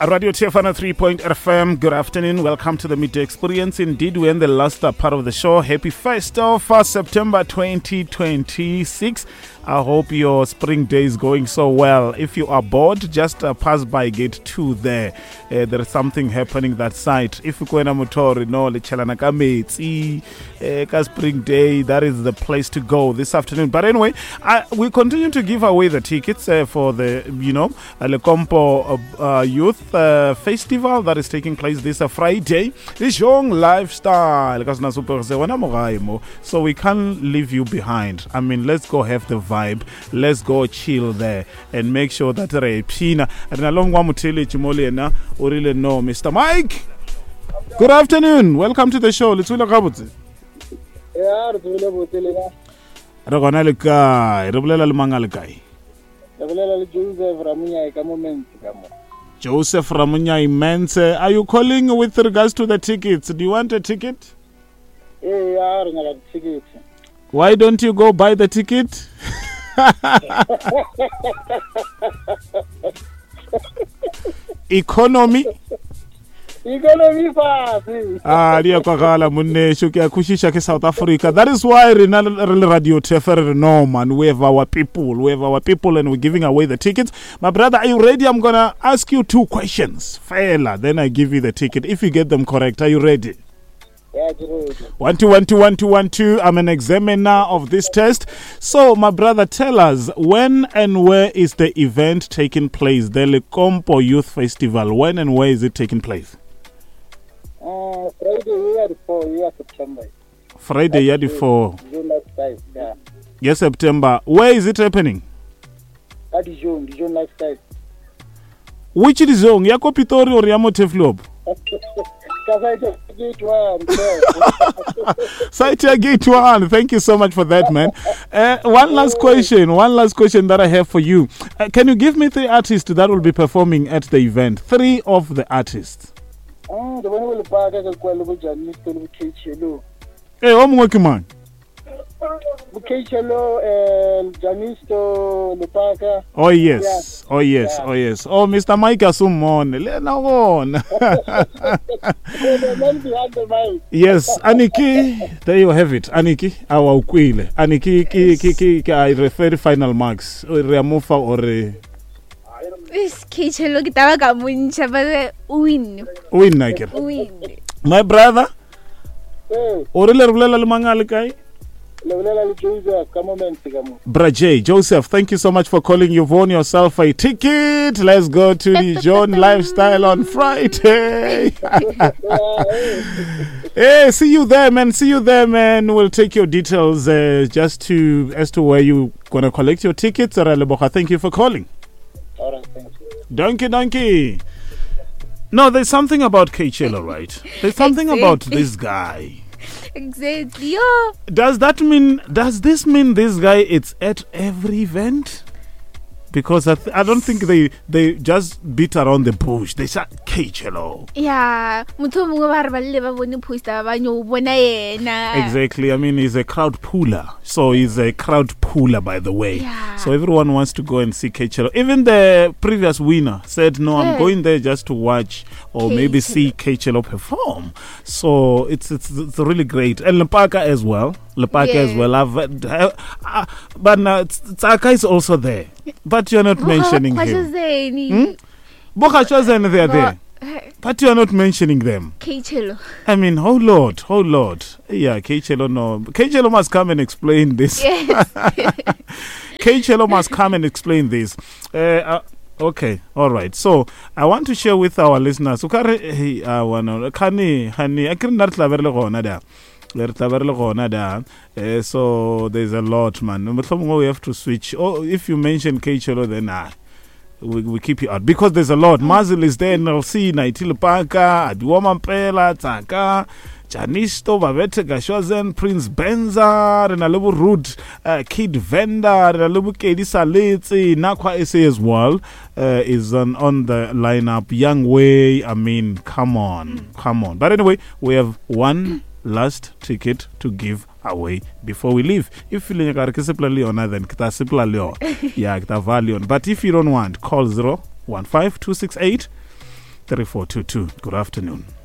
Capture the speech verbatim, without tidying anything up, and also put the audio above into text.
Radio T F N three point F M, good afternoon. Welcome to the Midday Experience. Indeed, we're in the last uh, part of the show. Happy first of uh, September twenty twenty-six. I hope your spring day is going so well. If you are bored, just uh, pass by gate two there. Uh, there is something happening that side. If you go in a motor, no, le chalana ka metsi, eh, ka spring day, that is the place to go this afternoon. But anyway, I, we continue to give away the tickets uh, for the, you know, uh, Lecompo uh, uh, Youth uh, Festival that is taking place this uh, Friday. This young lifestyle. So we can't leave you behind. I mean, let's go have the vibe. Let's go chill there and make sure that Pina and along Wamutili Chimoliana or really no Mister Mike. Good afternoon. Welcome to the show. Let's look about it. Yeah, Ragona Ragonalika, Rebella Mangalkai. Joseph Ramunya, moment. Joseph Ramunya immense. Are you calling with regards to the tickets? Do you want a ticket? Yeah, ticket. Why don't you go buy the ticket? Economy. Economy fast. Ah, dia kwakala munne shukia kushisha ke South Africa. That is why Radio T F R no man. We have our people. We have our people and we're giving away the tickets. My brother, are you ready? I'm gonna ask you two questions. Fella, then I give you the ticket. If you get them correct, are you ready? One, two, one, two, one, two, one, two. I'm an examiner of this test. So, my brother, tell us when and where is the event taking place? The Lecompo Youth Festival. When and where is it taking place? Uh, Friday, year before, year September. Friday, year before. June last time, yeah. Yes, September. Where is it happening? At June, June last time. Which is zone? Yako Pitori or Yamo Teflob? Saitia Gate One. Thank you so much for that, man. Uh, one last question. One last question that I have for you. Uh, can you give me three artists that will be performing at the event? Three of the artists. Oh, the one who will park at the Kuala Janisto, Bukechelo. Hey, I'm working, man. Bukechelo and Janisto, Lupaka. Oh, yes. Yeah. Oh, yes. Yeah. Oh, yes. Oh, Mister Mike Asumon. Yes, Aniki, there you have it. Aniki, our Ukwile. Aniki, ki, ki, ki, ki, I refer final marks. Remufa or. This Kechelo gitaba ka muncha ba win. Win naker. Win. My brother. Hey. Orele rulela lumangale kai. Brajay, Joseph, thank you so much for calling. You've won yourself a ticket. Let's go to the John Lifestyle on Friday. Hey, see you there, man. See you there, man. We'll take your details uh, just to as to where you're going to collect your tickets. Thank you for calling. All right, thank you. Donkey, donkey. No, there's something about Kechelo, right? There's something about this guy. Exactly. Oh. Does that mean, does this mean this guy is at every event? Because I, th- I don't think they they just beat around the bush. They said Kechelo. Yeah. Exactly. I mean, he's a crowd puller. So he's a crowd puller, by the way. Yeah. So everyone wants to go and see Kechelo. Even the previous winner said, no, I'm going there just to watch or Kechelo. Maybe see Kechelo perform. So it's, it's it's really great. And Lepaka as well. Lepaka yeah. as well. I've, uh, uh, but now Tsaka is also there. But you're not mentioning him. Hmm? Bokhachazene, they are there. But you're not mentioning them. Kechelo. I mean, oh Lord, oh Lord. Yeah, Kechelo, no. Kechelo must come and explain this. Yes. Kechelo must come and explain this. Uh, uh, okay, all right. So, I want to share with our listeners. Kani, hani, I can't let Uh, so there's a lot, man. But we have to switch. Oh, if you mention Kechelo, then ah, we we keep you out because there's a lot. Mazil is there, N L C, Naitil Paka, Aduoma Pela, Taka, Janisto, Babette Gashozen, Prince Benza, and a little rude uh, Kid Venda, and a little Kedisa Liti, Nakwa S A as well uh, is on, on the lineup. Young Way, I mean, come on, come on. But anyway, we have one last ticket to give away before we leave. If you like to leon, then kita simple leon. Yeah, kita valion. But if you don't want, call zero one five two six eight three four two two. Good afternoon.